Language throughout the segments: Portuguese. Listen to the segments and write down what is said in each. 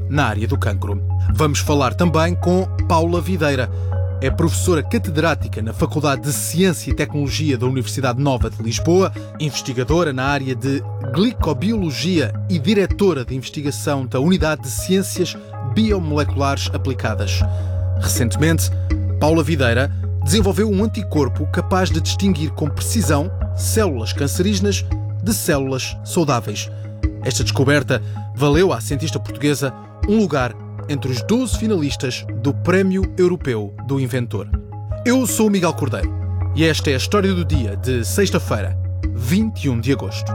na área do cancro. Vamos falar também com Paula Videira. É professora catedrática na Faculdade de Ciência e Tecnologia da Universidade Nova de Lisboa, investigadora na área de glicobiologia e diretora de investigação da Unidade de Ciências Biomoleculares Aplicadas. Recentemente, Paula Videira desenvolveu um anticorpo capaz de distinguir com precisão células cancerígenas de células saudáveis. Esta descoberta valeu à cientista portuguesa um lugar entre os 12 finalistas do Prémio Europeu do Inventor. Eu sou o Miguel Cordeiro e esta é a história do dia de sexta-feira, 21 de agosto.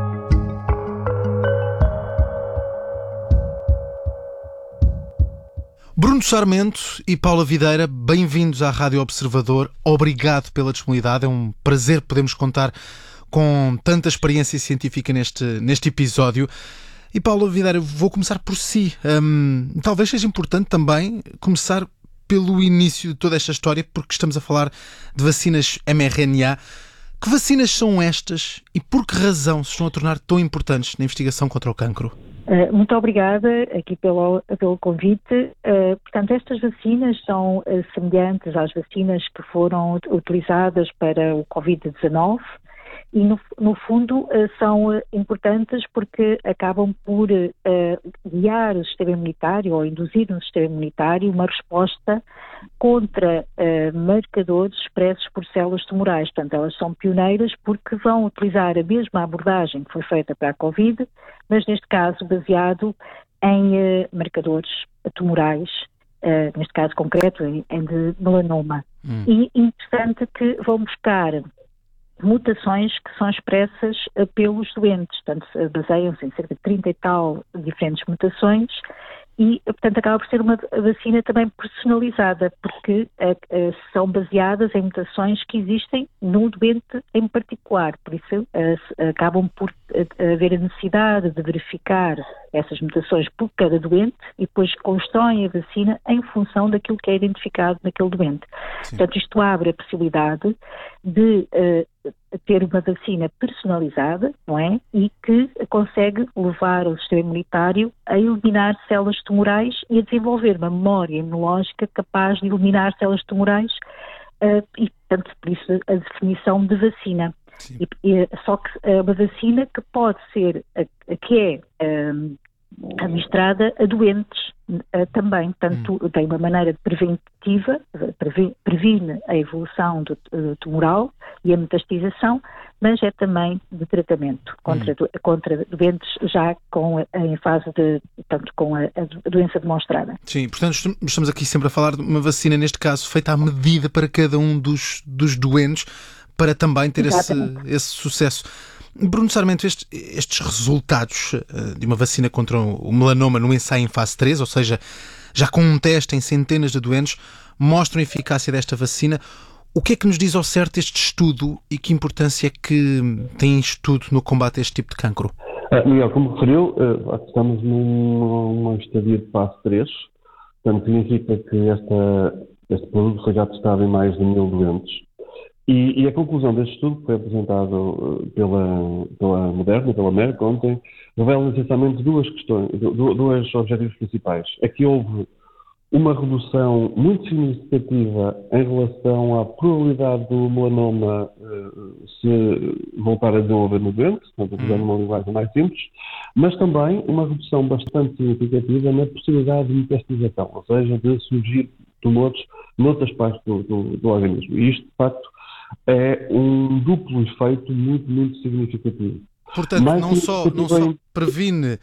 Bruno Sarmento e Paula Videira, bem-vindos à Rádio Observador. Obrigado pela disponibilidade. É um prazer podermos contar com tanta experiência científica neste episódio. E Paula Videira, vou começar por si. Talvez seja importante também começar pelo início de toda esta história, porque estamos a falar de vacinas mRNA. Que vacinas são estas e por que razão se estão a tornar tão importantes na investigação contra o cancro? Muito obrigada aqui pelo convite. Portanto, estas vacinas são semelhantes às vacinas que foram utilizadas para o Covid-19 e, no fundo, são importantes porque acabam por guiar o sistema imunitário ou induzir no sistema imunitário uma resposta contra marcadores expressos por células tumorais. Portanto, elas são pioneiras porque vão utilizar a mesma abordagem que foi feita para a Covid, mas neste caso baseado em marcadores tumorais, neste caso concreto em de melanoma. E interessante que vão buscar mutações que são expressas pelos doentes, portanto baseiam-se em cerca de 30 e tal diferentes mutações e, portanto, acaba por ser uma vacina também personalizada, porque são baseadas em mutações que existem no doente em particular, por isso acabam por haver a necessidade de verificar essas mutações por cada doente e depois constroem a vacina em função daquilo que é identificado naquele doente. Sim. Portanto, isto abre a possibilidade de ter uma vacina personalizada, não é? E que consegue levar o sistema imunitário a eliminar células tumorais e a desenvolver uma memória imunológica capaz de eliminar células tumorais e, portanto, por isso a definição de vacina. Só que é uma vacina que pode ser, que é administrada a doentes também, portanto tem uma maneira preventiva, previne a evolução do tumoral e a metastização, mas é também de tratamento contra doentes já em fase com a doença demonstrada. Sim, portanto estamos aqui sempre a falar de uma vacina, neste caso, feita à medida para cada um dos doentes, para também ter esse sucesso. Bruno Sarmento, estes resultados de uma vacina contra o melanoma no ensaio em fase 3, ou seja, já com um teste em centenas de doentes, mostram a eficácia desta vacina. O que é que nos diz ao certo este estudo e que importância é que tem estudo no combate a este tipo de cancro? Miguel, como referiu, estamos numa estadia de fase 3, portanto significa que este produto foi já testado em mais de 1000 doentes. E a conclusão deste estudo, que foi apresentado pela Moderna, pela Merck ontem, revela essencialmente dois objetivos principais. É que houve uma redução muito significativa em relação à probabilidade do melanoma se voltar a desenvolver no doente, portanto, usando uma linguagem mais simples, mas também uma redução bastante significativa na possibilidade de metastização, ou seja, de surgir tumores noutras partes do organismo. E isto, de facto, é um duplo efeito muito, muito significativo. Portanto, não só previne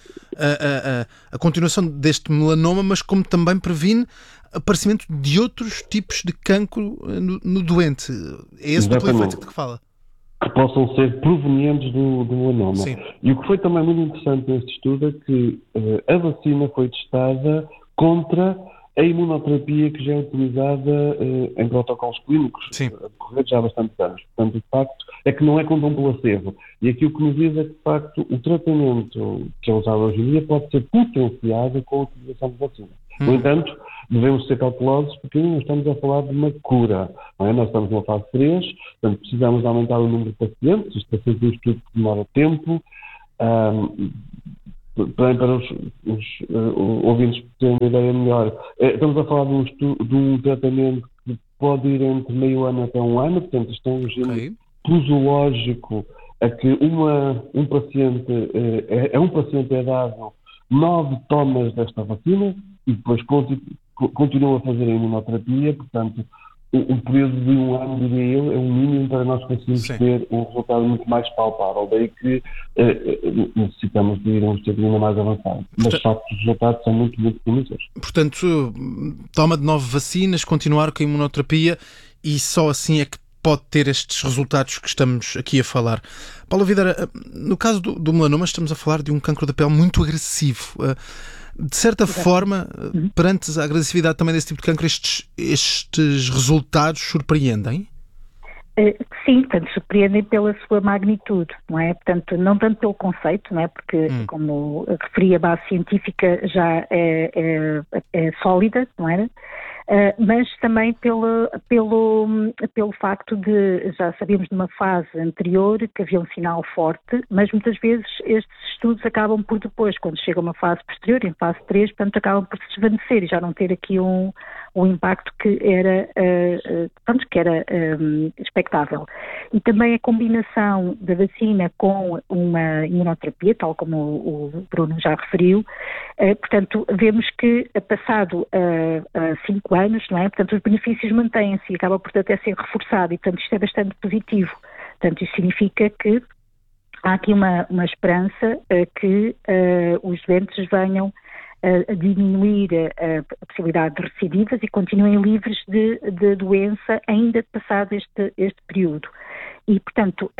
a continuação deste melanoma, mas como também previne aparecimento de outros tipos de cancro no doente. É esse duplo efeito que fala? Que possam ser provenientes do melanoma. Sim. E o que foi também muito interessante neste estudo é que a vacina foi testada contra a imunoterapia que já é utilizada em protocolos clínicos, decorridos já há bastantes anos. Portanto, de facto, é que não é contra um placebo. E aqui o que nos diz é que, de facto, o tratamento que é usado hoje em dia pode ser potenciado com a utilização de vacina. No entanto, devemos ser cautelosos porque não estamos a falar de uma cura. Não é? Nós estamos numa fase 3, portanto, precisamos de aumentar o número de pacientes. Isto é sempre um estudo que demora tempo. para os ouvintes terem uma ideia melhor, estamos a falar de um tratamento que pode ir entre meio ano até um ano, portanto isto é um regime posológico a que um paciente é dado 9 tomas desta vacina e depois continua a fazer a imunoterapia, portanto um período de um ano, diria eu, é um mínimo para nós conseguirmos ter um resultado muito mais palpável, daí que necessitamos de ir a um estado ainda mais avançado. Mas de facto os resultados são muito, muito promissores. Portanto, toma de 9 vacinas, continuar com a imunoterapia e só assim é que pode ter estes resultados que estamos aqui a falar. Paula Videira, no caso do melanoma estamos a falar de um cancro da pele muito agressivo. De certa forma, perante a agressividade também desse tipo de cancro, estes resultados surpreendem? Sim, portanto, surpreendem pela sua magnitude, não é? Portanto, não tanto pelo conceito, não é? Porque, como referi, a base científica já é sólida, não era? Mas também pelo facto de, já sabíamos numa fase anterior que havia um sinal forte, mas muitas vezes estes estudos acabam por depois, quando chega a uma fase posterior, em fase 3, portanto acabam por se desvanecer e já não ter aqui um impacto que era expectável. E também a combinação da vacina com uma imunoterapia, tal como o Bruno já referiu, portanto vemos que passado 5 anos, não é? Portanto, os benefícios mantêm-se e acaba por até ser reforçado e, portanto, isto é bastante positivo. Portanto, isso significa que há aqui uma esperança que os doentes venham a diminuir a possibilidade de recidivas e continuem livres de doença ainda passado este período. E, portanto,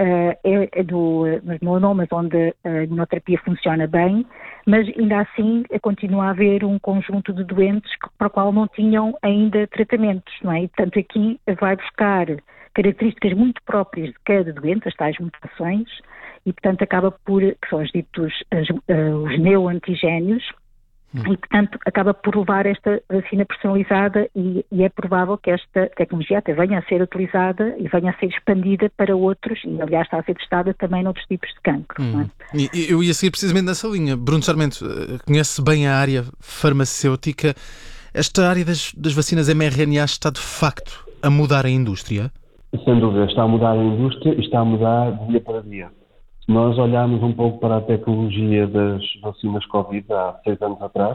nos melanomas onde a imunoterapia funciona bem, mas ainda assim continua a haver um conjunto de doentes para o qual não tinham ainda tratamentos, não é? E, portanto, aqui vai buscar características muito próprias de cada doente, as tais mutações, e, portanto, acaba por, que são os ditos os neoantigénios, e, portanto, acaba por levar esta vacina personalizada e é provável que esta tecnologia até venha a ser utilizada e venha a ser expandida para outros e, aliás, está a ser testada também noutros tipos de cancro. Não é? E eu ia seguir precisamente nessa linha. Bruno Sarmento, conhece bem a área farmacêutica. Esta área das vacinas mRNA está, de facto, a mudar a indústria? Sem dúvida, está a mudar a indústria e está a mudar de dia para dia. Se nós olharmos um pouco para a tecnologia das vacinas Covid há 6 anos atrás,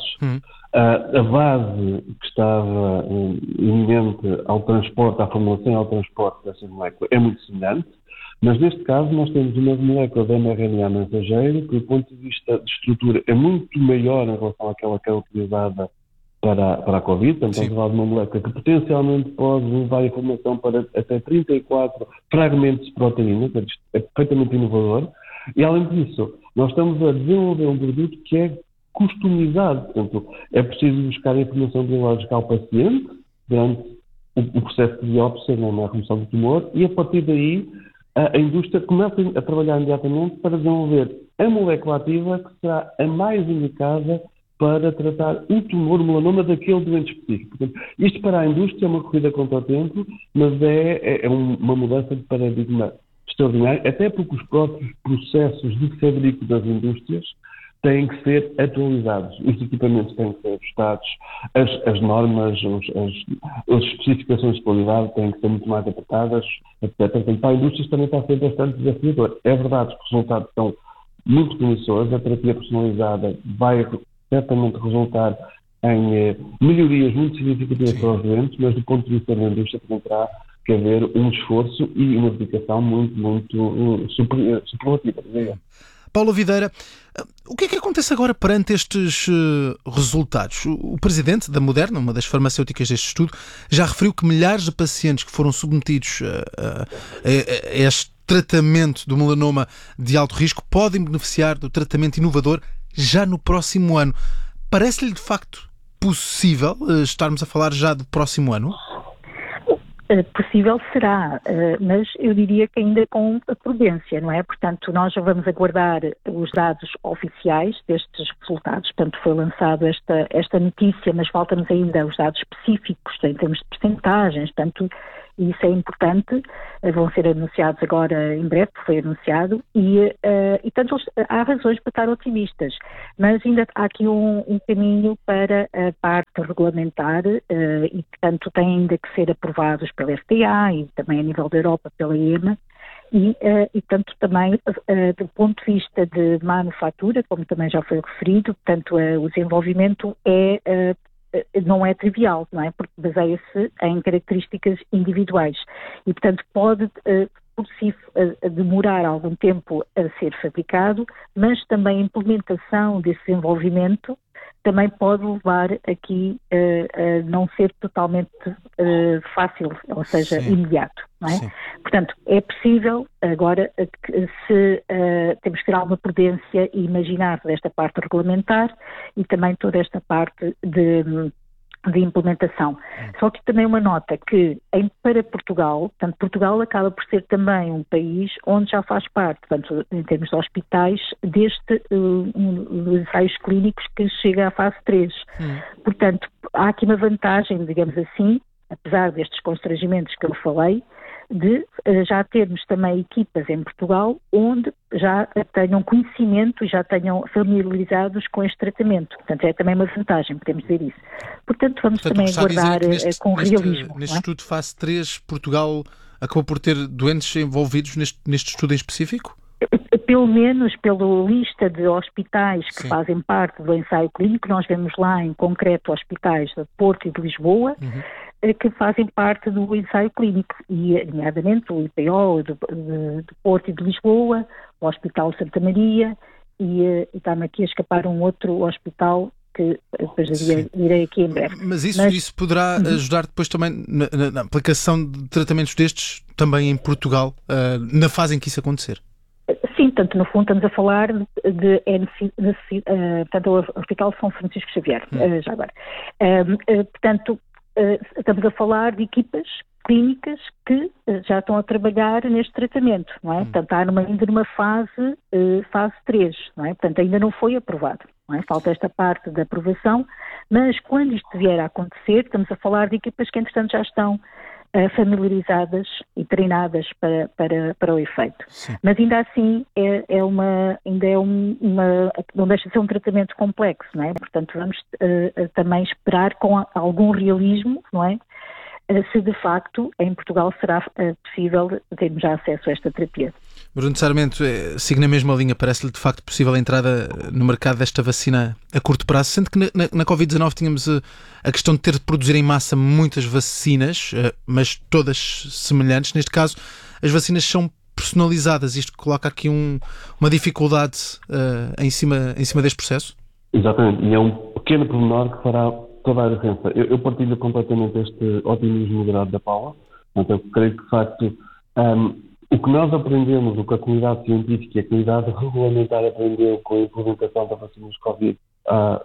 a base que estava iminente ao transporte, à formulação e ao transporte dessas moléculas é muito semelhante, mas neste caso nós temos uma molécula de mRNA mensageiro que, do ponto de vista de estrutura, é muito maior em relação àquela que é utilizada para a Covid. Portanto, estamos a falar de uma molécula que potencialmente pode levar a informação para até 34 fragmentos de proteína, portanto, isto é perfeitamente inovador. E, além disso, nós estamos a desenvolver um produto que é customizado. Portanto, é preciso buscar a informação biológica ao paciente durante o processo de biópsia, na remoção do tumor, e, a partir daí, a indústria começa a trabalhar imediatamente para desenvolver a molécula ativa que será a mais indicada para tratar o tumor melanoma daquele doente específico. Portanto, isto para a indústria é uma corrida contra o tempo, mas é uma mudança de paradigma extraordinária, até porque os próprios processos de fabrico das indústrias têm que ser atualizados, os equipamentos têm que ser ajustados, as normas, as especificações de qualidade têm que ser muito mais apertadas, etc. Portanto, para a indústria também está a ser bastante desafiador. É verdade que os resultados são muito promissores, a terapia personalizada vai certamente resultar em melhorias muito significativas para os doentes, mas do ponto de vista da indústria terá que haver um esforço e uma dedicação muito, muito superlativa. Paula Videira, o que é que acontece agora perante estes resultados? O presidente da Moderna, uma das farmacêuticas deste estudo, já referiu que milhares de pacientes que foram submetidos a este tratamento do melanoma de alto risco podem beneficiar do tratamento inovador já no próximo ano. Parece-lhe de facto possível estarmos a falar já do próximo ano? Possível será, mas eu diria que ainda com prudência, não é? Portanto, nós já vamos aguardar os dados oficiais destes resultados. Portanto, foi lançada esta notícia, mas faltam-nos ainda os dados específicos em termos de percentagens. Portanto, e isso é importante. Vão ser anunciados agora em breve, porque foi anunciado, e tanto há razões para estar otimistas, mas ainda há aqui um caminho para a parte regulamentar e, portanto, têm ainda que ser aprovados pela FTA e também a nível da Europa pela EMA. E tanto também do ponto de vista de manufatura, como também já foi referido, portanto o desenvolvimento não é trivial, não é? Porque baseia-se em características individuais e, portanto, pode por si demorar algum tempo a ser fabricado, mas também a implementação desse desenvolvimento também pode levar aqui a não ser totalmente fácil, ou seja, imediato, não é? Sim. Portanto, é possível, agora, se temos que ter alguma prudência e imaginar toda esta parte regulamentar e também toda esta parte de implementação. Só que também uma nota que para Portugal, portanto, Portugal acaba por ser também um país onde já faz parte, portanto, em termos de hospitais, deste dos ensaios clínicos que chega à fase 3. Portanto, há aqui uma vantagem, digamos assim, apesar destes constrangimentos que eu falei, de já termos também equipas em Portugal onde já tenham conhecimento e já tenham familiarizados com este tratamento. Portanto, é também uma vantagem, podemos dizer isso. Portanto, vamos também aguardar com realismo. Neste estudo de fase 3, Portugal acabou por ter doentes envolvidos neste estudo em específico? Pelo menos pela lista de hospitais que fazem parte do ensaio clínico, nós vemos lá em concreto hospitais de Porto e de Lisboa, que fazem parte do ensaio clínico, e nomeadamente o IPO de Porto e de Lisboa, o Hospital Santa Maria, e está-me aqui a escapar um outro hospital que depois direi aqui em breve. Mas isso poderá ajudar depois também na aplicação de tratamentos destes também em Portugal, na fase em que isso acontecer? Sim, portanto, no fundo estamos a falar portanto, o Hospital São Francisco Xavier, já agora. Portanto, estamos a falar de equipas clínicas que já estão a trabalhar neste tratamento, não é? Portanto, está ainda numa fase 3, não é? Portanto, ainda não foi aprovado, não é? Falta esta parte da aprovação, mas quando isto vier a acontecer, estamos a falar de equipas que, entretanto, já estão familiarizadas e treinadas para o efeito. Sim. Mas ainda assim não deixa de ser um tratamento complexo, não é? Portanto, vamos também esperar com algum realismo, não é? Se de facto em Portugal será possível termos já acesso a esta terapia. Bruno Sarmento, sigo na mesma linha, parece-lhe de facto possível a entrada no mercado desta vacina a curto prazo, sendo que na Covid-19 tínhamos a questão de ter de produzir em massa muitas vacinas, mas todas semelhantes. Neste caso, as vacinas são personalizadas. Isto coloca aqui uma dificuldade em cima deste processo? Exatamente, e é um pequeno pormenor que fará toda a diferença. Eu partilho completamente este otimismo moderado da Paula. Então, eu creio que, de facto, o que nós aprendemos, o que a comunidade científica e a comunidade regulamentar aprendeu com a implementação da vacina dos Covid há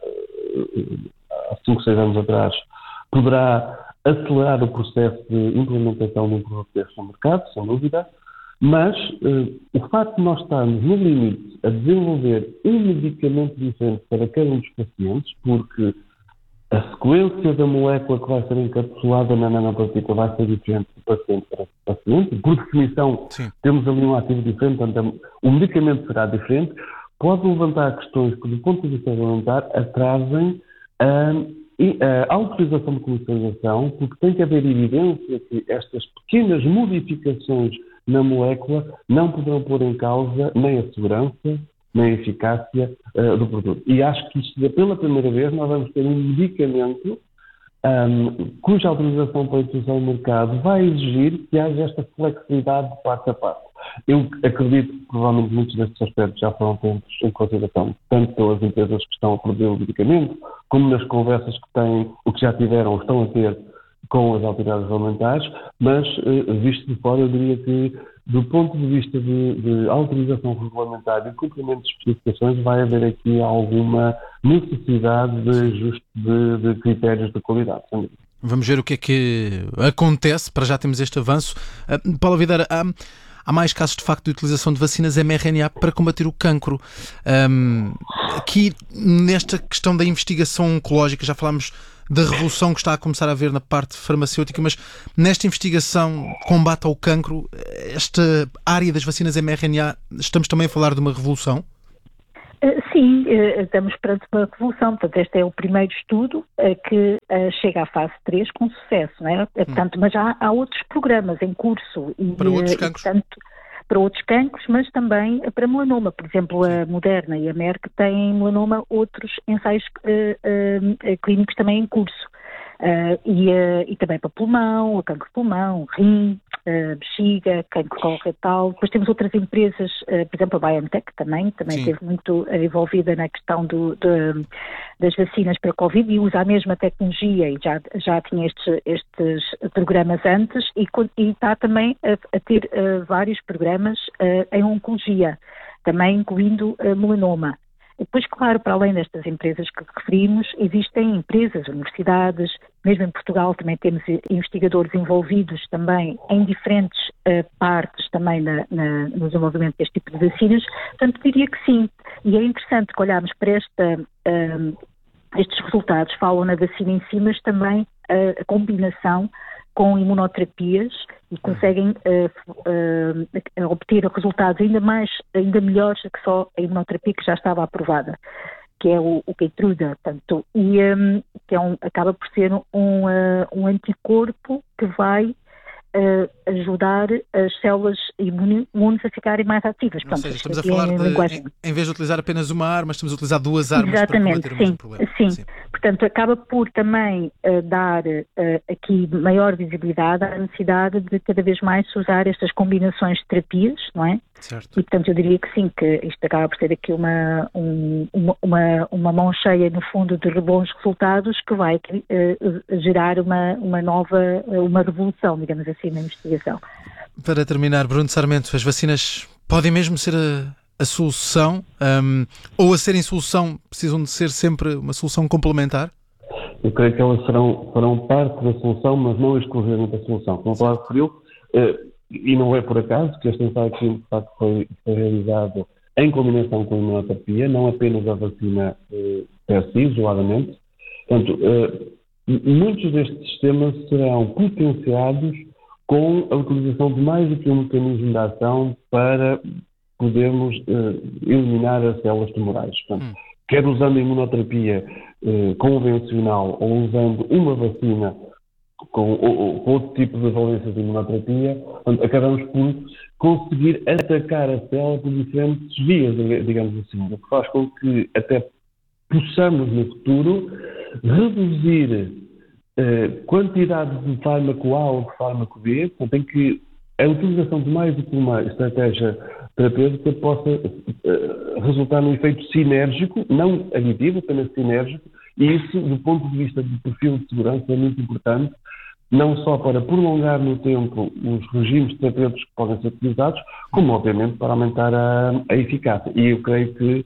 5, 6 anos atrás, poderá acelerar o processo de implementação de um produto deste no mercado, sem dúvida, mas o facto de nós estarmos no limite a desenvolver um medicamento diferente para cada um dos pacientes, porque a sequência da molécula que vai ser encapsulada na nanopartícula vai ser diferente de paciente para paciente. Por definição, temos ali um ativo diferente, portanto, o medicamento será diferente. Pode levantar questões que, do ponto de vista regulamentar, atrasem a autorização de comercialização, porque tem que haver evidência que estas pequenas modificações na molécula não poderão pôr em causa nem a segurança, nem a eficácia do produto. E acho que isto, pela primeira vez, nós vamos ter um medicamento cuja autorização para a introdução no mercado vai exigir que haja esta flexibilidade de parte a parte. Eu acredito que provavelmente muitos destes aspectos já foram temos em consideração, tanto pelas empresas que estão a produzir o medicamento, como nas conversas que têm, o que já tiveram ou estão a ter com as autoridades regulamentares, mas visto de fora, eu diria que do ponto de vista de autorização regulamentar e cumprimento de especificações, vai haver aqui alguma necessidade de ajuste de critérios de qualidade. Vamos ver o que é que acontece, para já temos este avanço. Paula Videira, há mais casos de facto de utilização de vacinas mRNA para combater o cancro. Aqui, nesta questão da investigação oncológica, já falámos da revolução que está a começar a haver na parte farmacêutica, mas nesta investigação combate ao cancro, esta área das vacinas mRNA, estamos também a falar de uma revolução? Sim, estamos perante uma revolução. Portanto, este é o primeiro estudo que chega à fase 3 com sucesso, não é? Portanto, mas já há outros programas em curso. Para outros cancros? Para outros cancros, mas também para melanoma. Por exemplo, a Moderna e a Merck têm melanoma, outros ensaios clínicos também em curso. E também para pulmão, cancro de pulmão, rim, bexiga, cancro coloretal. Depois temos outras empresas, por exemplo a BioNTech também esteve muito envolvida na questão das vacinas para Covid e usa a mesma tecnologia e já tinha estes programas antes e está também a ter vários programas em oncologia, também incluindo melanoma. Depois, claro, para além destas empresas que referimos, existem empresas, universidades, mesmo em Portugal também temos investigadores envolvidos também em diferentes partes também no desenvolvimento deste tipo de vacinas. Portanto, diria que sim. E é interessante que olharmos para estes resultados, falam na vacina em si, mas também a combinação com imunoterapias e conseguem obter resultados ainda melhores do que só a imunoterapia que já estava aprovada, que é o Keytruda, portanto, e que acaba por ser um anticorpo que vai ajudar as células imunes a ficarem mais ativas. Ou seja, estamos a falar em vez de utilizar apenas uma arma, estamos a utilizar duas armas. Exatamente, para combater o mesmo problema. Sim. Portanto, acaba por também dar aqui maior visibilidade à necessidade de cada vez mais usar estas combinações de terapias, não é? Certo. E, portanto, eu diria que sim, que isto acaba por ser aqui uma mão cheia, no fundo, de bons resultados que vai gerar uma revolução, digamos assim, na investigação. Para terminar, Bruno Sarmento, as vacinas podem mesmo ser a solução? Ou a serem solução, precisam de ser sempre uma solução complementar? Eu creio que elas farão parte da solução, mas não exclusivamente da solução. Como o Paulo referiu, e não é por acaso que este ensaio clínico de facto foi realizado em combinação com a imunoterapia, não apenas a vacina per si, isoladamente. Portanto, muitos destes sistemas serão potenciados com a utilização de mais do que um mecanismo de ação para podermos eliminar as células tumorais. Portanto, quer usando a imunoterapia convencional ou usando uma vacina com outro tipo de valência de imunoterapia, portanto, acabamos por conseguir atacar a célula por diferentes vias, digamos assim, o que faz com que até possamos no futuro reduzir quantidade de fármaco A ou de fármaco B, portanto, em que a utilização de mais do que uma estratégia terapêutica possa resultar num efeito sinérgico, não aditivo, apenas sinérgico, e isso, do ponto de vista do perfil de segurança, é muito importante, não só para prolongar no tempo os regimes terapêuticos que podem ser utilizados, como, obviamente, para aumentar a eficácia. E eu creio que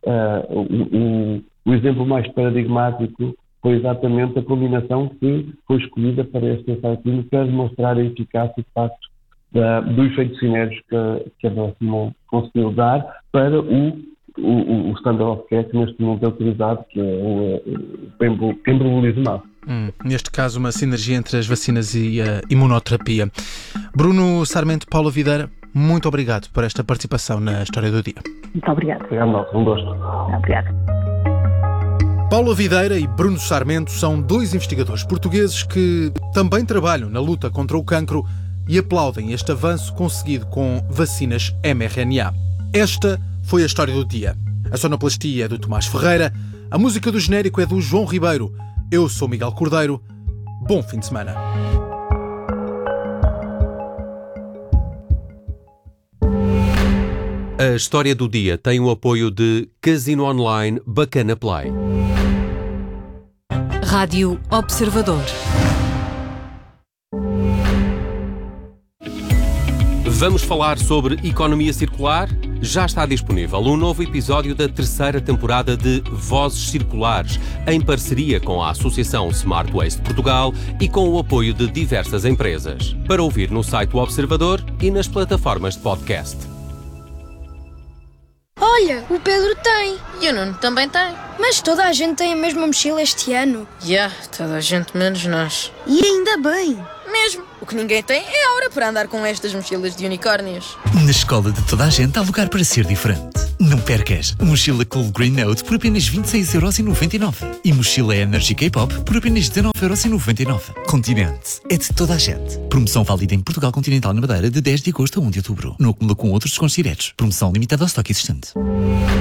o exemplo mais paradigmático foi exatamente a combinação que foi escolhida para este ensaio clínico para demonstrar a eficácia, de facto, do efeito sinérgico que a vacina conseguiu dar para o standard of care que neste momento é utilizado, que é o pembrolizumab. Neste caso, uma sinergia entre as vacinas e a imunoterapia. Bruno Sarmento, Paula Videira, muito obrigado por esta participação na História do Dia. Muito obrigado. Obrigado, um gosto. Obrigado. Paula Videira e Bruno Sarmento são dois investigadores portugueses que também trabalham na luta contra o cancro e aplaudem este avanço conseguido com vacinas mRNA. Esta foi a História do Dia. A sonoplastia é do Tomás Ferreira, a música do genérico é do João Ribeiro. Eu sou Miguel Cordeiro. Bom fim de semana. A História do Dia tem o apoio de Casino Online Bacana Play. Rádio Observador. Vamos falar sobre economia circular? Já está disponível um novo episódio da terceira temporada de Vozes Circulares, em parceria com a Associação Smart Waste Portugal e com o apoio de diversas empresas. Para ouvir no site do Observador e nas plataformas de podcast. Olha, o Pedro tem. E o Nuno também tem. Mas toda a gente tem a mesma mochila este ano. Toda a gente menos nós. E ainda bem. Mesmo. O que ninguém tem é a hora para andar com estas mochilas de unicórnios. Na escola de toda a gente há lugar para ser diferente. Não percas. Mochila Cool Green Note por apenas 26,99€. E mochila Energy K-Pop por apenas 19,99€. Continente. É de toda a gente. Promoção válida em Portugal Continental na Madeira de 10 de agosto a 1 de outubro. Não acumula com outros descontos diretos. Promoção limitada ao estoque existente.